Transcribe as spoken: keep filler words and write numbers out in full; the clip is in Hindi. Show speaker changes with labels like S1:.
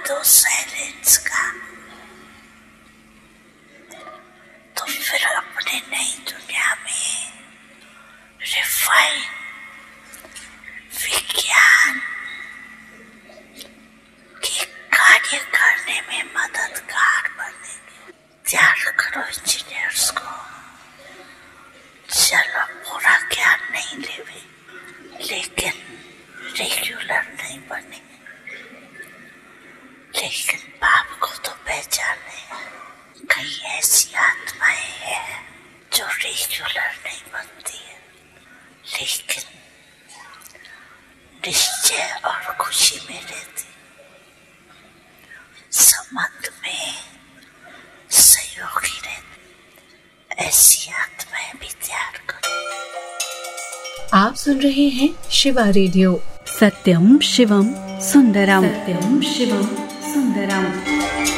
S1: दो साइलेंस का, तो फिर अपने नई दुनिया में रिफाइन विज्ञान के कार्य करने में मददगार बनेंगे। तैयार करो इंजीनियर्स को। चलो पूरा ज्ञान नहीं लेवे, लेकिन रेगुलर नहीं बने, लेकिन पाप को तो पहचाने। कई ऐसी आत्माएं हैं जो रेगुलर नहीं बनती है, लेकिन निश्चय और खुशी में रहती, संबंध में सहयोगी रहती। ऐसी आत्माएं भी तैयार करो।
S2: आप सुन रहे हैं शिवा रेडियो।
S3: सत्यम शिवम सुंदरम।
S2: सत्यम शिवम सुंदरम।